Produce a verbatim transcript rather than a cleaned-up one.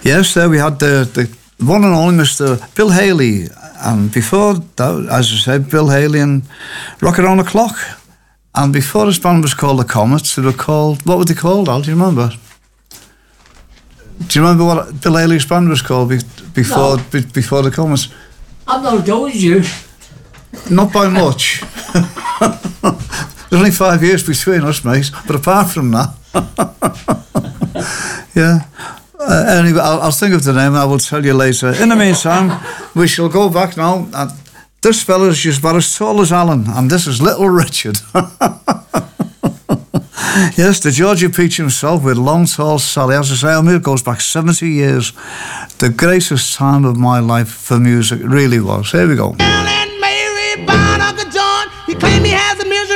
Yes, there we had the, the one and only Mister Bill Haley. And before that, as I said, Bill Haley and Rock Around the Clock. And before this band was called the Comets, they were called, what were they called, Al? Do you remember? Do you remember what Bill Haley's band was called be, before No. be, before the Comets? I'm not doing you. Not by much. There's only five years between us, mate. But apart from that, yeah. Uh, anyway, I'll, I'll think of the name and I will tell you later. In the meantime, we shall go back now. And this fella's just about as tall as Alan, and this is Little Richard. Yes, the Georgia Peach himself with Long Tall Sally. As I say, I mean, it goes back seventy years. The greatest time of my life for music, it really was. Here we go. And Mary, born Uncle John, he claimed he had